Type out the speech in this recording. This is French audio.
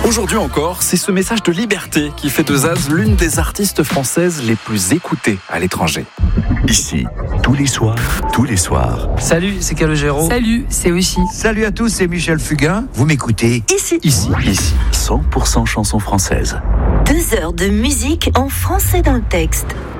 Aujourd'hui encore, c'est ce message de liberté qui fait de Zaz l'une des artistes françaises les plus écoutées à l'étranger. Ici, tous les soirs. Salut, c'est Calogero. Salut, c'est Oishi. Salut à tous, c'est Michel Fugain. Vous m'écoutez Ici, 100% chansons françaises. 2 heures de musique en français dans le texte.